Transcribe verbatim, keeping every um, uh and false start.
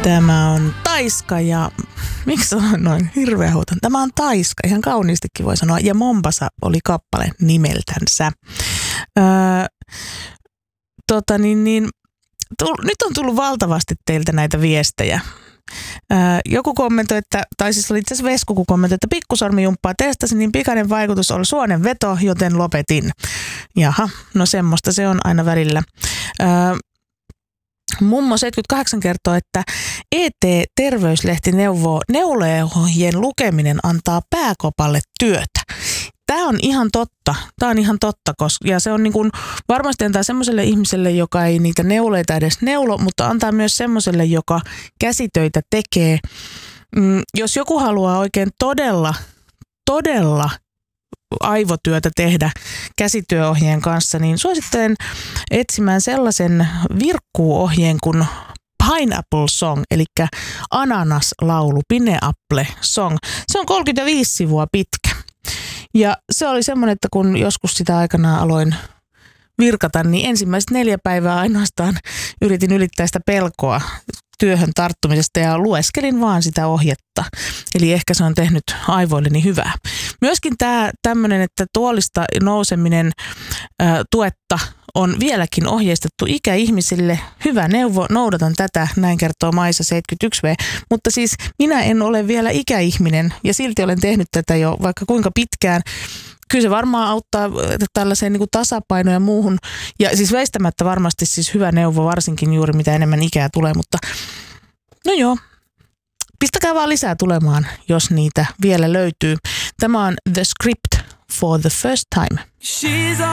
Tämä on Taiska ja miksi sanoin noin hirveä huutan? Tämä on Taiska, ihan kauniistikin voi sanoa. Ja Mombasa oli kappale nimeltänsä. Öö, tota niin, niin, tull, nyt on tullut valtavasti teiltä näitä viestejä. Öö, joku kommentoi, että, tai siis oli itse asiassa Vesku, kun kommentoi, että pikkusormijumppaa testasin, niin pikainen vaikutus oli suonen veto, joten lopetin. Jaha, no semmoista se on aina välillä. Öö, Mummo seitsemänkymmentäkahdeksan kertoo, että E T-terveyslehti neuvoo, neuleohjeen lukeminen antaa pääkopalle työtä. Tämä on ihan totta. Tämä on ihan totta, koska, ja se on niin kuin, varmasti antaa semmoiselle ihmiselle, joka ei niitä neuleita edes neulo, mutta antaa myös semmoiselle, joka käsitöitä tekee. Mm, jos joku haluaa oikein todella, todella aivotyötä tehdä käsityöohjeen kanssa, niin suosittelen etsimään sellaisen virkkuuohjeen kuin Pineapple Song, eli ananaslaulu, Pineapple Song. Se on kolmekymmentäviisi sivua pitkä. Ja se oli semmoinen, että kun joskus sitä aikanaan aloin virkata, niin ensimmäiset neljä päivää ainoastaan yritin ylittää sitä pelkoa työhön tarttumisesta ja lueskelin vaan sitä ohjetta. Eli ehkä se on tehnyt aivoilleni hyvää. Myöskin tämä tämmöinen, että tuolista nouseminen ä, tuetta on vieläkin ohjeistettu ikäihmisille. Hyvä neuvo, noudatan tätä, näin kertoo Maisa seitsemänkymmentäyksi vuotias. Mutta siis minä en ole vielä ikäihminen ja silti olen tehnyt tätä jo vaikka kuinka pitkään. Kyllä se varmaan auttaa tällaiseen niin kuin tasapainoon ja muuhun. Ja siis väistämättä varmasti siis hyvä neuvo, varsinkin juuri mitä enemmän ikää tulee. Mutta no joo, pistäkää vaan lisää tulemaan, jos niitä vielä löytyy. Tämä on The Script for the First Time.